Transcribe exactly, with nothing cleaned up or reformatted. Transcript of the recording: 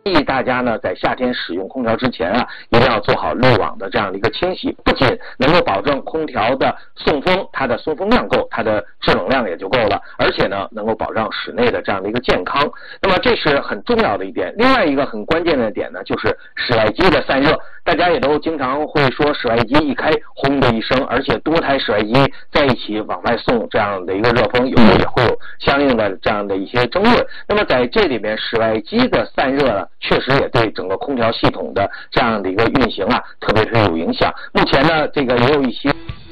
建议大家呢，在夏天使用空调之前啊，一定要做好滤网的这样的一个清洗，不仅能够保证空调的送风，它的送风量够，它的制冷量也就够了，而且呢，能够保障室内的这样的一个健康。那么这是很重要的一点。另外一个很关键的点呢，就是室外机的散热。大家也都经常会说，室外机一开，轰的一声，而且多台室外机在一起往外送这样的一个热风，有时候也会有相应的这样的一些争论。那么在这里面，室外机的散热呢，确实也对整个空调系统的这样的一个运行啊，特别是有影响。目前呢，这个也有一些